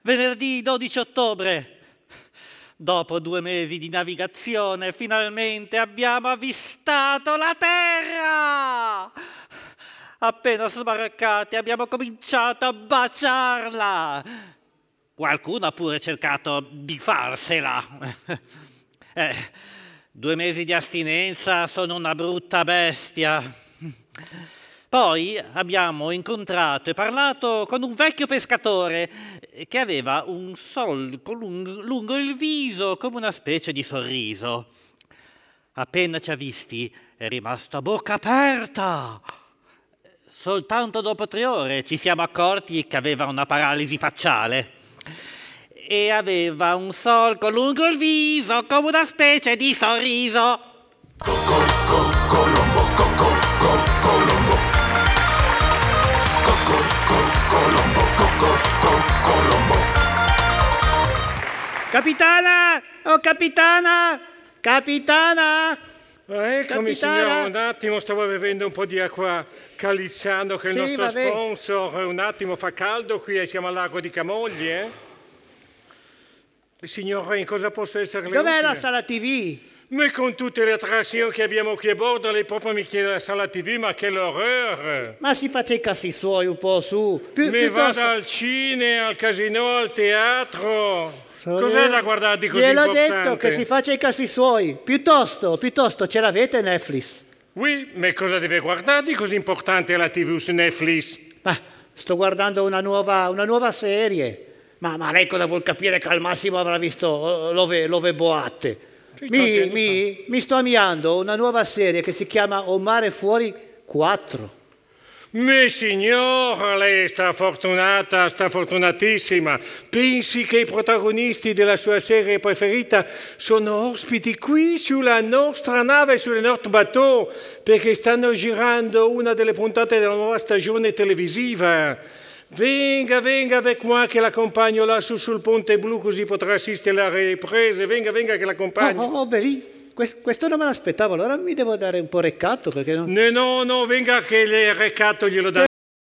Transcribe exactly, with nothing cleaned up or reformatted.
Venerdì dodici ottobre. Dopo due mesi di navigazione, finalmente abbiamo avvistato la Terra! Appena sbarcati abbiamo cominciato a baciarla. Qualcuno ha pure cercato di farsela. Eh, due mesi di astinenza sono una brutta bestia. Poi abbiamo incontrato e parlato con un vecchio pescatore che aveva un solco lungo il viso come una specie di sorriso. Appena ci ha visti è rimasto a bocca aperta. Soltanto dopo tre ore ci siamo accorti che aveva una paralisi facciale e aveva un solco lungo il viso come una specie di sorriso. Colombo, Colombo. Colombo, Colombo. Capitana! Oh, capitana! Capitana! Ah, eccomi, Capitana! signore, un attimo, stavo bevendo un po' di acqua Calizzano, che è il Sì, nostro vabbè. sponsor. Un attimo, fa caldo qui e siamo al lago di Camogli, eh? Signore, in cosa posso essere Dov'è utile? la sala tivù? Noi con tutte le attrazioni che abbiamo qui a bordo, lei proprio mi chiede la sala tivù, ma che l'orrore! Ma si faccia i cazzi suoi un po' su. Pi- Mi piuttosto- vado al cinema, al casino, al teatro. Sono- Cos'è da guardare di così Gliel'ho importante? detto che si faccia i cazzi suoi. Piuttosto, piuttosto, ce l'avete Netflix? Oui, ma cosa deve guardare di così importante la tivù su Netflix? Ma sto guardando una nuova, una nuova serie. Ma, ma lei cosa vuol capire che al massimo avrà visto eh, Love, Love Boatte? Sì, Mi, tanti anni mi, mi sto ammiando una nuova serie che si chiama O Mare Fuori quattro. Ma signora, lei sta fortunata, sta fortunatissima. Pensi che i protagonisti della sua serie preferita sono ospiti qui sulla nostra nave, sul nostro bateau, perché stanno girando una delle puntate della nuova stagione televisiva. Venga, venga avec moi che l'accompagno lassù sul ponte blu, così potrà assistere alle riprese. Venga, venga che Oh, l'accompagno. oh, oh, beh, lì, que- questo non me l'aspettavo, allora mi devo dare un po' recatto perché non... No, no, no, venga che il recato glielo dà